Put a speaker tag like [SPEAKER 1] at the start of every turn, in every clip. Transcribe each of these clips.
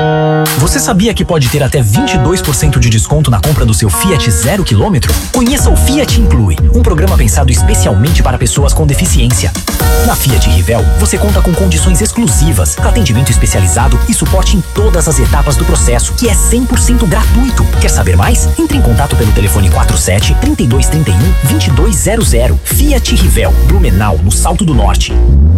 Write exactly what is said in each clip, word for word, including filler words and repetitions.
[SPEAKER 1] Você sabia que pode ter até vinte e dois por cento de desconto na compra do seu Fiat zero quilômetro? Conheça o Fiat Inclui, um programa pensado especialmente para pessoas com deficiência. Na Fiat Rivel, você conta com condições exclusivas, atendimento especializado e suporte em todas as etapas do processo, que é cem por cento gratuito. Quer saber mais? Entre em contato pelo telefone quatro sete, trinta e dois, trinta e um, vinte e dois zero zero. Fiat Rivel, Blumenau, no Salto do Norte.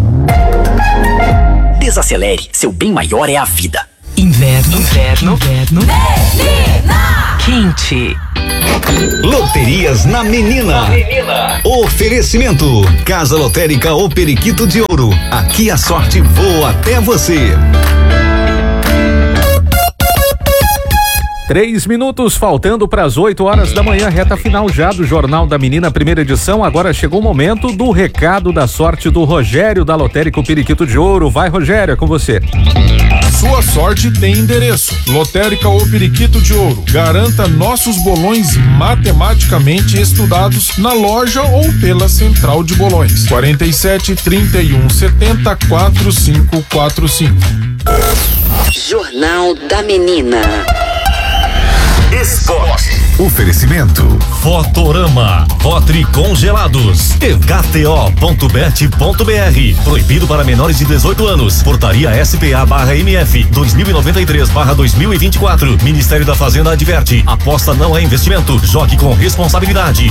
[SPEAKER 1] Desacelere, seu bem maior é a vida.
[SPEAKER 2] Inverno, inverno, inverno.
[SPEAKER 3] Menina!
[SPEAKER 2] Quente.
[SPEAKER 4] Loterias na Menina.
[SPEAKER 3] Na Menina.
[SPEAKER 4] Oferecimento: Casa Lotérica O Periquito de Ouro. Aqui a sorte voa até você.
[SPEAKER 5] Três minutos faltando para as oito horas da manhã, reta final já do Jornal da Menina, primeira edição. Agora chegou o momento do recado da sorte do Rogério da Lotérica O Periquito de Ouro. Vai, Rogério, é com você.
[SPEAKER 6] Sua sorte tem endereço. Lotérica O Periquito de Ouro. Garanta nossos bolões matematicamente estudados na loja ou pela central de bolões. quarenta e sete, trinta e um, setenta, quarenta e cinco quarenta e cinco.
[SPEAKER 7] Jornal da Menina.
[SPEAKER 4] Esporte. Oferecimento:
[SPEAKER 8] Fotorama, Fotri Congelados, K T O ponto bet ponto b r. Proibido para menores de dezoito anos. Portaria S P A barra M F dois mil e noventa e três barra dois mil e vinte e quatro. Ministério da Fazenda adverte: aposta não é investimento. Jogue com responsabilidade.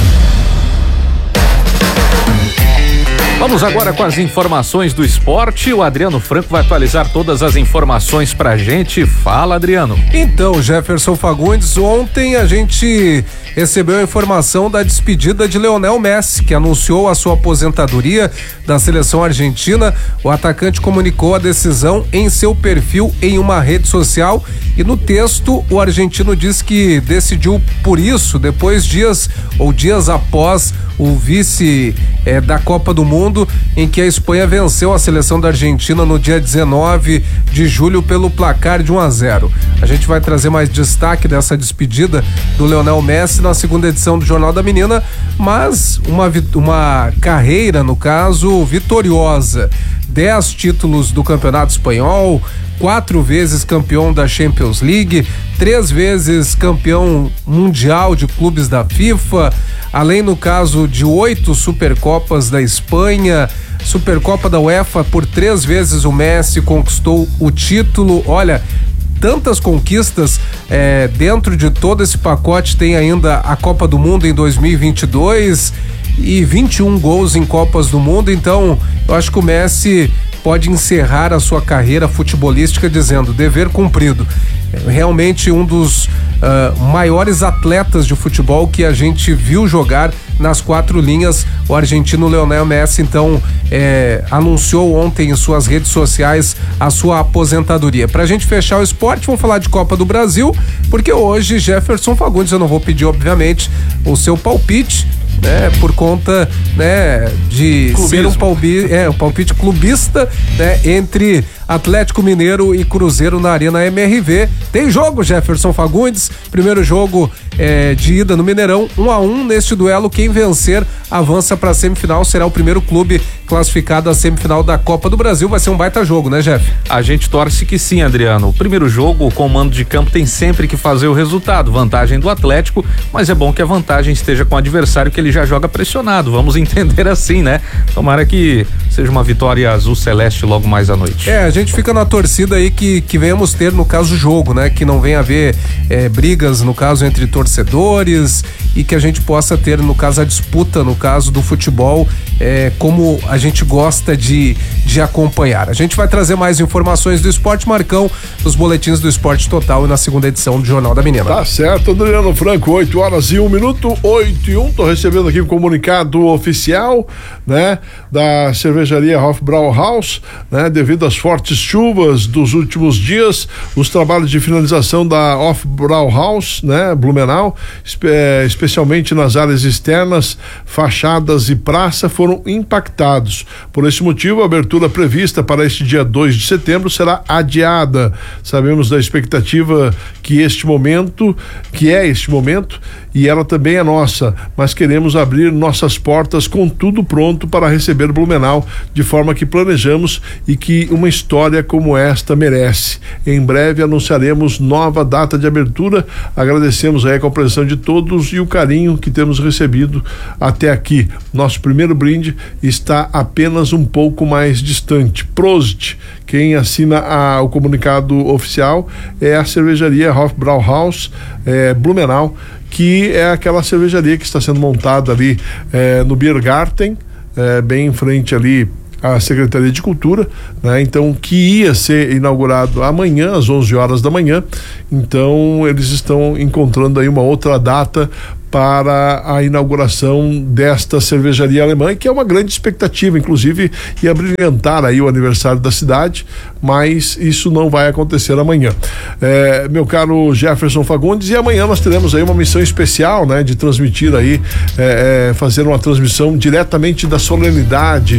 [SPEAKER 5] Vamos agora com as informações do esporte. O Adriano Franco vai atualizar todas as informações pra gente. Fala, Adriano.
[SPEAKER 9] Então, Jefferson Fagundes, ontem a gente recebeu a informação da despedida de Lionel Messi, que anunciou a sua aposentadoria da seleção argentina. O atacante comunicou a decisão em seu perfil em uma rede social e no texto o argentino diz que decidiu por isso depois dias ou dias após o vice eh, da Copa do Mundo, em que a Espanha venceu a seleção da Argentina no dia dezenove de julho pelo placar de um a zero. A gente vai trazer mais destaque dessa despedida do Lionel Messi na segunda edição do Jornal da Menina, mas uma, uma carreira, no caso, vitoriosa. Dez títulos do Campeonato Espanhol, quatro vezes campeão da Champions League, três vezes campeão mundial de clubes da FIFA, além, no caso, de oito Supercopas da Espanha, Supercopa da UEFA, por três vezes o Messi conquistou o título. Olha, tantas conquistas, é, dentro de todo esse pacote tem ainda a Copa do Mundo em dois mil e vinte e dois e vinte e um gols em Copas do Mundo. Então eu acho que o Messi pode encerrar a sua carreira futebolística dizendo: dever cumprido. É realmente um dos uh, maiores atletas de futebol que a gente viu jogar nas quatro linhas. O argentino Lionel Messi, então, é, anunciou ontem em suas redes sociais a sua aposentadoria. Pra gente fechar o esporte, vamos falar de Copa do Brasil, porque hoje, Jefferson Fagundes, eu não vou pedir, obviamente, o seu palpite, né, por conta, né, de Clubismo. ser um palpite, é, um palpite clubista, né, entre Atlético Mineiro e Cruzeiro na Arena M R V. Tem jogo, Jefferson Fagundes, primeiro jogo é, de ida no Mineirão, um a um neste duelo. Quem vencer avança para a semifinal, será o primeiro clube classificado à semifinal da Copa do Brasil. Vai ser um baita jogo, né, Jeff?
[SPEAKER 5] A gente torce que sim, Adriano. O primeiro jogo, o comando de campo tem sempre que fazer o resultado. Vantagem do Atlético, mas é bom que a vantagem esteja com o adversário, que ele já joga pressionado. Vamos entender assim, né? Tomara que seja uma vitória azul celeste logo mais à noite.
[SPEAKER 9] É, a gente fica na torcida aí que, que venhamos ter, no caso, o jogo, né? Que não venha haver é, brigas, no caso, entre torcedores, e que a gente possa ter, no caso, a disputa, no caso do futebol, é, como a gente gosta de, de acompanhar. A gente vai trazer mais informações do Esporte Marcão nos boletins do Esporte Total e na segunda edição do Jornal da Menina.
[SPEAKER 10] Tá certo, Adriano Franco, oito horas e um minuto, oito e um. Tô recebendo aqui um comunicado oficial, né, da cervejaria Hofbrauhaus, né, devido às fortes chuvas dos últimos dias, os trabalhos de finalização da Hofbrauhaus, né, Blumenau, espe- especialmente nas áreas externas, fachadas e praça, foram impactados. Por esse motivo, a abertura prevista para este dia dois de setembro será adiada. Sabemos da expectativa que este momento, que é este momento, e ela também é nossa, mas queremos abrir nossas portas com tudo pronto para receber Blumenau, de forma que planejamos e que uma história como esta merece. Em breve anunciaremos nova data de abertura. Agradecemos aí a compreensão de todos e o carinho que temos recebido até aqui. Nosso primeiro brinde está apenas um pouco mais distante. Prost. Quem assina a, o comunicado oficial é a cervejaria Hofbrauhaus é, Blumenau, que é aquela cervejaria que está sendo montada ali é, no Biergarten, é, bem em frente ali à Secretaria de Cultura, né? Então, que ia ser inaugurado amanhã às onze horas da manhã. Então, eles estão encontrando aí uma outra data para a inauguração desta cervejaria alemã, que é uma grande expectativa, inclusive ia brilhantar aí o aniversário da cidade, mas isso não vai acontecer amanhã. É, meu caro Jefferson Fagundes, e amanhã nós teremos aí uma missão especial, né, de transmitir aí, é, é, fazer uma transmissão diretamente da solenidade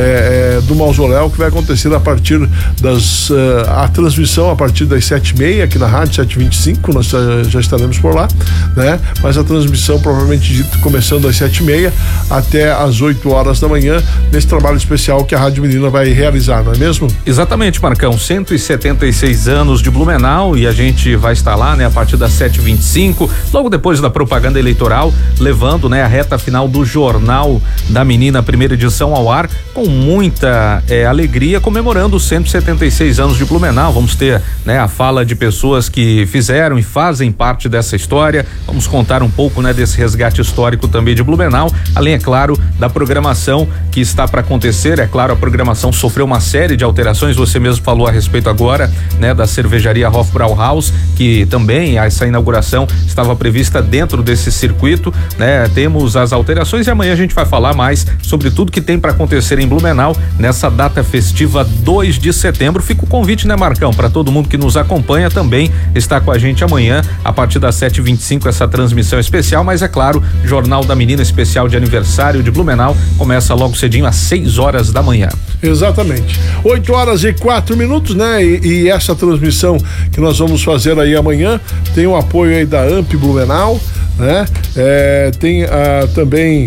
[SPEAKER 10] é, é, do mausoléu, que vai acontecer a partir das uh, a transmissão a partir das sete e meia aqui na rádio sete e vinte e cinco, nós já, já estaremos por lá, né? Mas a transmissão provavelmente dito começando às sete e meia até às oito horas da manhã, nesse trabalho especial que a Rádio Menina vai realizar, não é mesmo?
[SPEAKER 5] Exatamente, Marcão, cento e setenta e seis anos de Blumenau, e a gente vai estar lá, né, a partir das sete e vinte e cinco, logo depois da propaganda eleitoral, levando, né, a reta final do Jornal da Menina, primeira edição ao ar, com muita é, alegria, comemorando os cento e setenta e seis anos de Blumenau. Vamos ter, né, a fala de pessoas que fizeram e fazem parte dessa história. Vamos contar um pouco, né, desse resgate histórico também de Blumenau, além, é claro, da programação que está para acontecer. É claro, a programação sofreu uma série de alterações, você mesmo falou a respeito agora, né, da cervejaria Hofbrauhaus, que também essa inauguração estava prevista dentro desse circuito, né? Temos as alterações e amanhã a gente vai falar mais sobre tudo que tem para acontecer em Blumenau nessa data festiva dois de setembro. Fica o convite, né, Marcão, para todo mundo que nos acompanha também está com a gente amanhã a partir das sete e vinte e cinco, essa transmissão especial, mas é claro, Jornal da Menina especial de aniversário de Blumenau começa logo cedinho às seis horas da manhã.
[SPEAKER 10] Exatamente. oito horas e quatro minutos, né? E, e essa transmissão que nós vamos fazer aí amanhã tem o apoio aí da A M P Blumenau, né? É, tem ah, também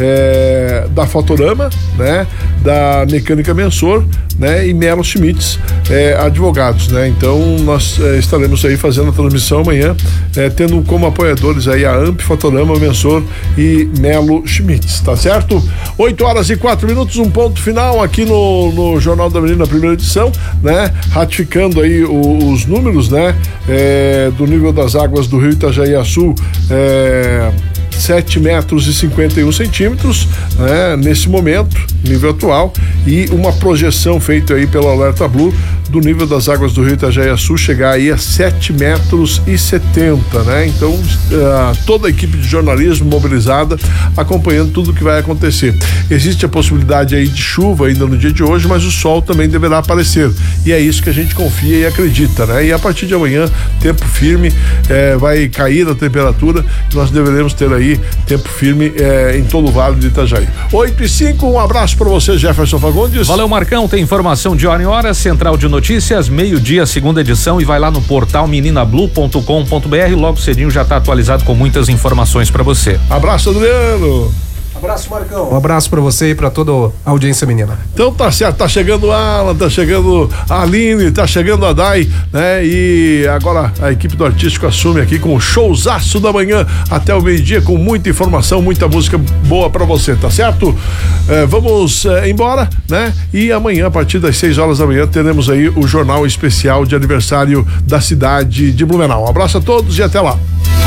[SPEAKER 10] é, da Fotorama, né? Da Mecânica Mensor, né? E Melo Schmitz, é, advogados, né? Então nós é, estaremos aí fazendo a transmissão amanhã, é, tendo como apoiadores aí a A M P, Fotorama, Mensor e Melo Schmitz, tá certo? oito horas e quatro minutos, um ponto final aqui no, no Jornal da Menina, primeira edição, né? Ratificando aí o, os números, né? É, do nível das águas do Rio Itajaí-Açu, é, sete metros e cinquenta e um centímetros, né, nesse momento, nível atual, e uma projeção feita aí pelo Alerta Blue do nível das águas do Rio Itajaí-Açu chegar aí a sete metros e setenta, né? Então, uh, toda a equipe de jornalismo mobilizada acompanhando tudo o que vai acontecer. Existe a possibilidade aí de chuva ainda no dia de hoje, mas o sol também deverá aparecer, e é isso que a gente confia e acredita, né? E a partir de amanhã, tempo firme, eh, vai cair a temperatura, nós deveremos ter aí tempo firme eh, em todo o Vale do Itajaí. oito e cinco, um abraço para você, Jefferson Fagundes.
[SPEAKER 5] Valeu, Marcão, tem informação de hora em hora, Central de Notícias, meio-dia, segunda edição, e vai lá no portal menina blue ponto com ponto br, logo cedinho já está atualizado com muitas informações para você.
[SPEAKER 10] Abraço, Adriano.
[SPEAKER 9] Abraço, Marcão. Um abraço pra você e pra toda a audiência menina.
[SPEAKER 10] Então tá certo, tá chegando a Alan, tá chegando a Aline, tá chegando a Dai, né? E agora a equipe do Artístico assume aqui com o showzaço da manhã até o meio-dia, com muita informação, muita música boa pra você, tá certo? É, vamos é, embora, né? E amanhã, a partir das seis horas da manhã, teremos aí o jornal especial de aniversário da cidade de Blumenau. Um abraço a todos e até lá.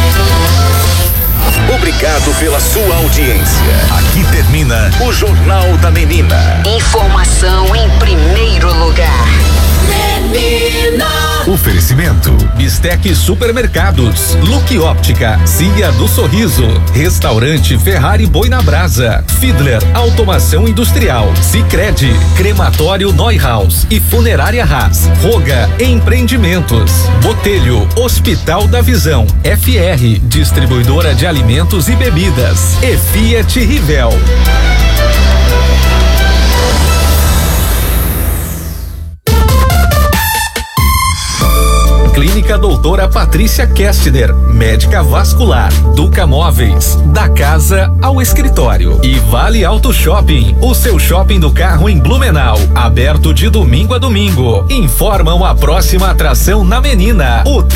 [SPEAKER 4] Obrigado pela sua audiência. Aqui termina o Jornal da Menina.
[SPEAKER 2] Informação em primeiro lugar.
[SPEAKER 3] Menina.
[SPEAKER 8] Oferecimento: Bistec Supermercados, Look Óptica, Cia do Sorriso, Restaurante Ferrari Boi na Brasa, Fiedler Automação Industrial, Sicredi, Crematório Neuhaus e Funerária Haas, Roga Empreendimentos, Botelho, Hospital da Visão, F R, Distribuidora de Alimentos e Bebidas, e Fiat Rivel.
[SPEAKER 5] Clínica
[SPEAKER 8] Clínica Doutora Patrícia Kestner, médica vascular, Duca Móveis, da casa ao escritório. E Vale Auto Shopping, o seu shopping do carro em Blumenau, aberto de domingo a domingo. Informam a próxima atração na Menina, o